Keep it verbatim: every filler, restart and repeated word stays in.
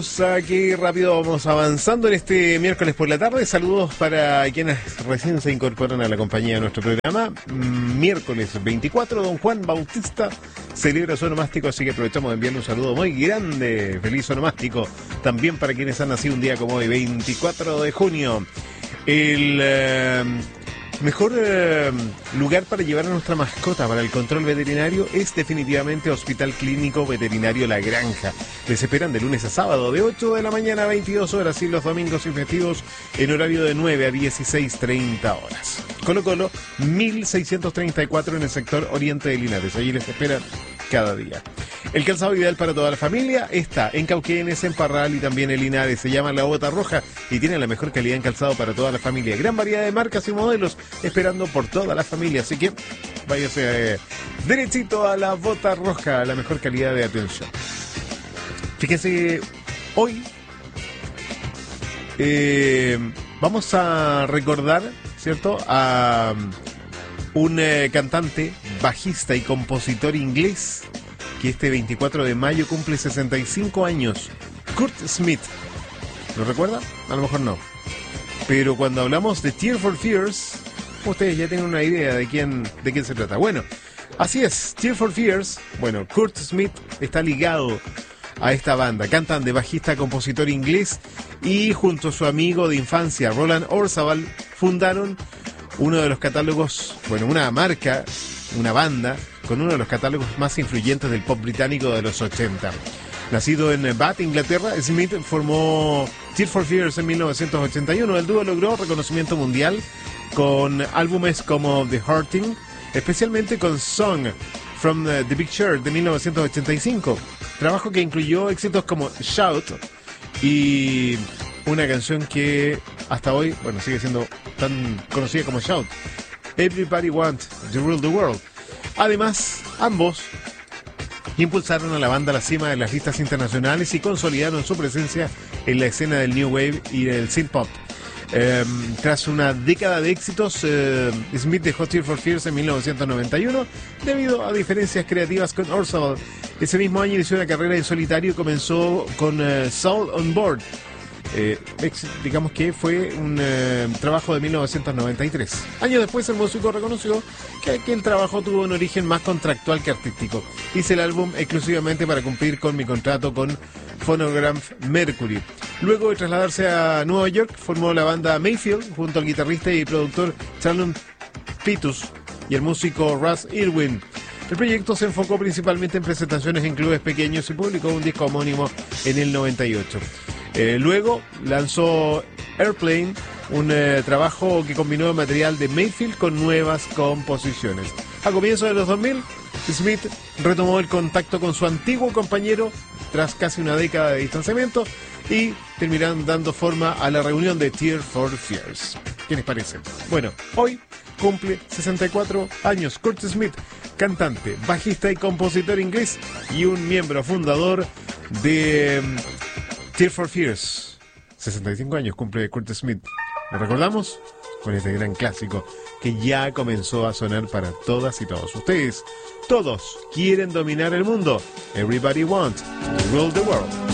Aquí rápido vamos avanzando en este miércoles por la tarde. Saludos para quienes recién se incorporan a la compañía de nuestro programa. Miércoles veinticuatro, don Juan Bautista celebra su onomástico, así que aprovechamos de enviarle un saludo muy grande. Feliz onomástico también para quienes han nacido un día como hoy, veinticuatro de junio. El eh, mejor eh, lugar para llevar a nuestra mascota para el control veterinario es definitivamente Hospital Clínico Veterinario La Granja. Les esperan de lunes a sábado de ocho de la mañana a veintidós horas y los domingos y festivos en horario de nueve a dieciséis treinta horas. Colo Colo mil seiscientos treinta y cuatro en el sector oriente de Linares. Allí les esperan cada día. El calzado ideal para toda la familia está en Cauquenes, en Parral y también en Linares. Se llama La Bota Roja y tiene la mejor calidad en calzado para toda la familia. Gran variedad de marcas y modelos esperando por toda la familia. Así que váyase eh, derechito a La Bota Roja, la mejor calidad de atención. Fíjense, hoy eh, vamos a recordar, ¿cierto?, a un eh, cantante, bajista y compositor inglés que este veinticuatro de mayo cumple sesenta y cinco años, Kurt Smith. ¿Lo recuerda? A lo mejor no. Pero cuando hablamos de Tears for Fears, ustedes ya tienen una idea de quién, de quién se trata. Bueno, así es, Tears for Fears, bueno, Kurt Smith está ligado a esta banda, cantante, bajista, compositor inglés, y junto a su amigo de infancia, Roland Orzabal, fundaron uno de los catálogos, bueno, una marca, una banda, con uno de los catálogos más influyentes del pop británico de los ochenta. Nacido en Bath, Inglaterra, Smith formó Tears for Fears en mil novecientos ochenta y uno. El dúo logró reconocimiento mundial con álbumes como The Hurting, especialmente con Song from the Big Shirt de mil novecientos ochenta y cinco, trabajo que incluyó éxitos como Shout y una canción que hasta hoy, bueno, sigue siendo tan conocida como Shout, Everybody Want to Rule the World. Además, ambos impulsaron a la banda a la cima de las listas internacionales y consolidaron su presencia en la escena del New Wave y del synth pop. Eh, tras una década de éxitos, eh, Smith dejó Tears for Fears en mil novecientos noventa y uno debido a diferencias creativas con Orzabal. Ese mismo año inició una carrera en solitario y comenzó con eh, Soul on Board. Eh, ex, digamos que fue un eh, trabajo de mil novecientos noventa y tres. Años después el músico reconoció que aquel trabajo tuvo un origen más contractual que artístico. Hice el álbum exclusivamente para cumplir con mi contrato con Phonogram Mercury. Luego de trasladarse a Nueva York, formó la banda Mayfield junto al guitarrista y productor Callum Petus y el músico Russ Irwin. El proyecto se enfocó principalmente en presentaciones en clubes pequeños y publicó un disco homónimo en el noventa y ocho. Eh, luego lanzó Airplane, un eh, trabajo que combinó material de Mayfield con nuevas composiciones. A comienzos de los dos mil, Smith retomó el contacto con su antiguo compañero tras casi una década de distanciamiento y terminaron dando forma a la reunión de Tears for Fears. ¿Qué les parece? Bueno, hoy cumple sesenta y cuatro años Kurt Smith, cantante, bajista y compositor inglés y un miembro fundador de um, Tears for Fears. sesenta y cinco años cumple Kurt Smith. ¿Lo recordamos? Con este gran clásico que ya comenzó a sonar para todas y todos ustedes. Todos quieren dominar el mundo. Everybody wants to rule the world.